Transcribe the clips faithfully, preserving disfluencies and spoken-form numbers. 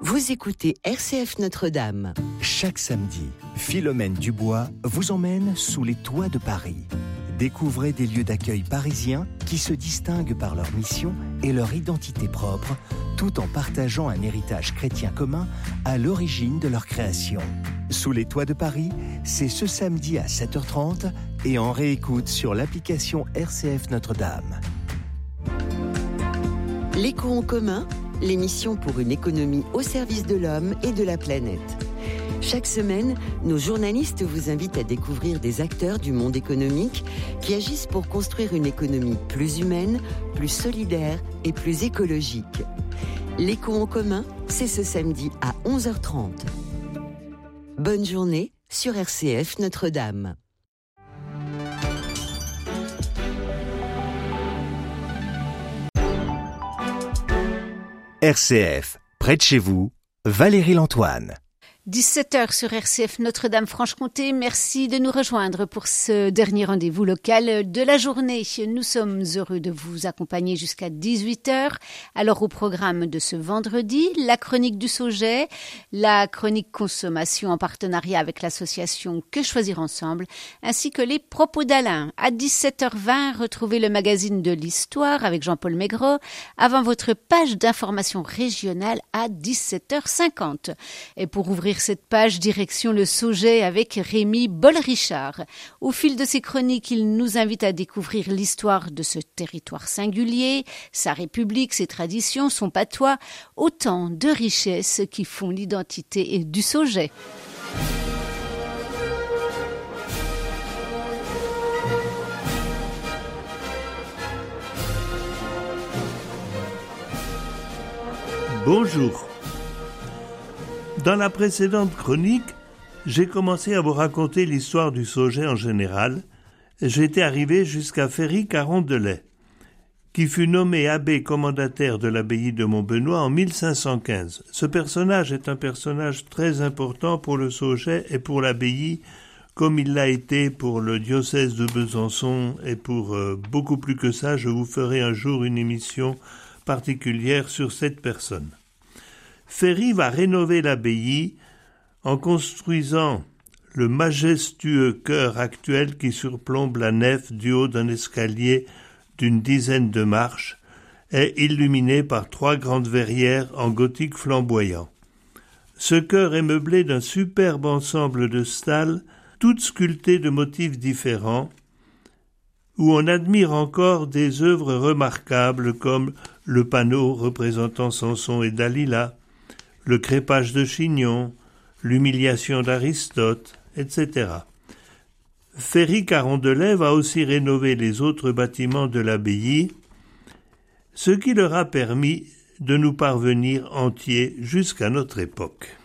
Vous écoutez R C F Notre-Dame. Chaque samedi, Philomène Dubois vous emmène sous les toits de Paris. Découvrez des lieux d'accueil parisiens qui se distinguent par leur mission et leur identité propre, tout en partageant un héritage chrétien commun à l'origine de leur création. Sous les toits de Paris, c'est ce samedi à sept heures trente et en réécoute sur l'application R C F Notre-Dame. L'écho en commun, l'émission pour une économie au service de l'homme et de la planète. Chaque semaine, nos journalistes vous invitent à découvrir des acteurs du monde économique qui agissent pour construire une économie plus humaine, plus solidaire et plus écologique. L'écho en commun, c'est ce samedi à onze heures trente. Bonne journée sur R C F Notre-Dame. R C F, près de chez vous, Valérie Lantoine. dix-sept heures sur R C F Notre-Dame-Franche-Comté. Merci de nous rejoindre pour ce dernier rendez-vous local de la journée. Nous sommes heureux de vous accompagner jusqu'à dix-huit heures. Alors au programme de ce vendredi, la chronique du Sauget, la chronique consommation en partenariat avec l'association Que Choisir Ensemble, ainsi que les propos d'Alain. À dix-sept heures vingt, retrouvez le magazine de l'histoire avec Jean-Paul Maigret avant votre page d'information régionale à dix-sept heures cinquante. Et pour ouvrir cette page, direction le Sauget avec Rémi Boll-Richard. Au fil de ses chroniques, il nous invite à découvrir l'histoire de ce territoire singulier, sa république, ses traditions, son patois, autant de richesses qui font l'identité du Sauget. Bonjour. Dans la précédente chronique, j'ai commencé à vous raconter l'histoire du Sauget en général. J'étais arrivé jusqu'à Ferry Carondelet, qui fut nommé abbé commendataire de l'abbaye de Montbenoît en mille cinq cent quinze. Ce personnage est un personnage très important pour le Sauget et pour l'abbaye, comme il l'a été pour le diocèse de Besançon et pour euh, beaucoup plus que ça. Je vous ferai un jour une émission particulière sur cette personne. Ferry va rénover l'abbaye en construisant le majestueux chœur actuel qui surplombe la nef du haut d'un escalier d'une dizaine de marches et illuminé par trois grandes verrières en gothique flamboyant. Ce chœur est meublé d'un superbe ensemble de stalles, toutes sculptées de motifs différents, où on admire encore des œuvres remarquables comme le panneau représentant Samson et Dalila, le crépage de Chignon, l'humiliation d'Aristote, et cetera. Ferry Carondelet va aussi rénover les autres bâtiments de l'abbaye, ce qui leur a permis de nous parvenir entiers jusqu'à notre époque.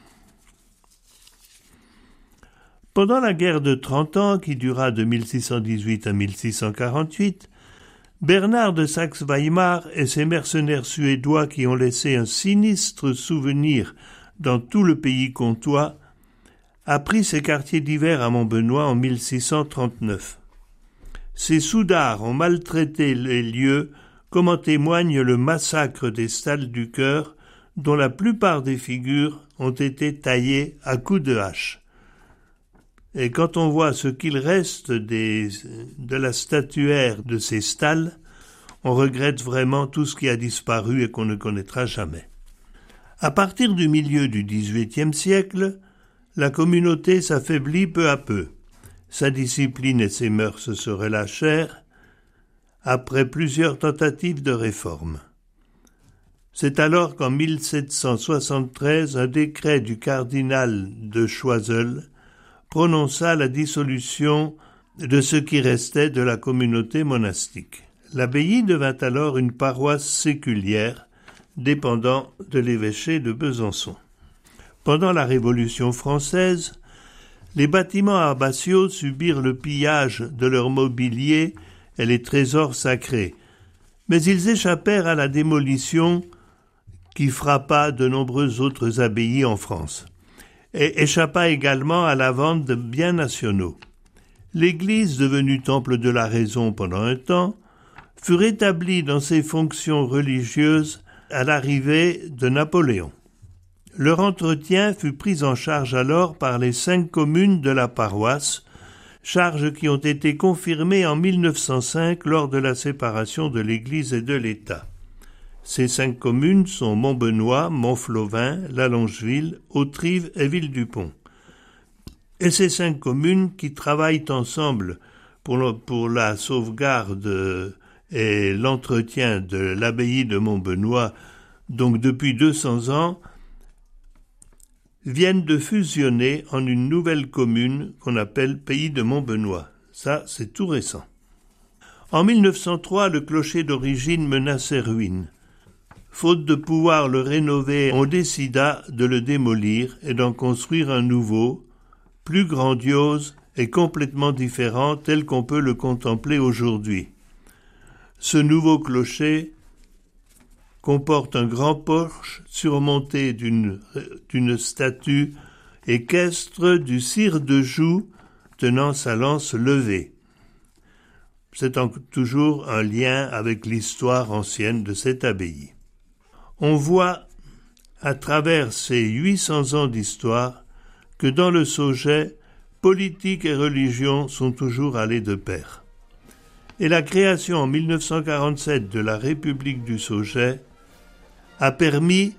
Pendant la guerre de Trente Ans, qui dura de mille six cent dix-huit à mille six cent quarante-huit, Bernard de Saxe-Weimar et ses mercenaires suédois qui ont laissé un sinistre souvenir dans tout le pays comtois a pris ses quartiers d'hiver à Montbenoît en mille six cent trente-neuf. Ces soudards ont maltraité les lieux, comme en témoigne le massacre des stalles du chœur, dont la plupart des figures ont été taillées à coups de hache. Et quand on voit ce qu'il reste des, de la statuaire de ces stalles, on regrette vraiment tout ce qui a disparu et qu'on ne connaîtra jamais. À partir du milieu du dix-huitième siècle, la communauté s'affaiblit peu à peu. Sa discipline et ses mœurs se relâchèrent après plusieurs tentatives de réforme. C'est alors qu'en mille sept cent soixante-treize, un décret du cardinal de Choiseul prononça la dissolution de ce qui restait de la communauté monastique. L'abbaye devint alors une paroisse séculière, dépendant de l'évêché de Besançon. Pendant la Révolution française, les bâtiments abbatiaux subirent le pillage de leur mobilier et les trésors sacrés, mais ils échappèrent à la démolition qui frappa de nombreuses autres abbayes en France, et échappa également à la vente de biens nationaux. L'Église, devenue temple de la raison pendant un temps, fut rétablie dans ses fonctions religieuses à l'arrivée de Napoléon. Leur entretien fut pris en charge alors par les cinq communes de la paroisse, charges qui ont été confirmées en mille neuf cent cinq lors de la séparation de l'Église et de l'État. Ces cinq communes sont Montbenoît, Montflovin, La Longeville, Hauterive et Ville-du-Pont. Et ces cinq communes qui travaillent ensemble pour, le, pour la sauvegarde et l'entretien de l'abbaye de Montbenoît, donc depuis deux cents ans, viennent de fusionner en une nouvelle commune qu'on appelle Pays de Montbenoît. Ça, c'est tout récent. En mille neuf cent trois, le clocher d'origine menaçait ruine. Faute de pouvoir le rénover, on décida de le démolir et d'en construire un nouveau, plus grandiose et complètement différent tel qu'on peut le contempler aujourd'hui. Ce nouveau clocher comporte un grand porche surmonté d'une, d'une statue équestre du sire de Joux tenant sa lance levée. C'est en, toujours un lien avec l'histoire ancienne de cette abbaye. On voit, à travers ces huit cents ans d'histoire, que dans le Saugeais, politique et religion sont toujours allées de pair. Et la création en mille neuf cent quarante-sept de la République du Saugeais a permis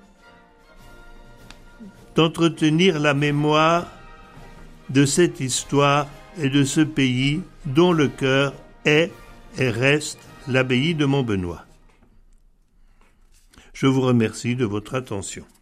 d'entretenir la mémoire de cette histoire et de ce pays dont le cœur est et reste l'abbaye de Montbenoît. Je vous remercie de votre attention.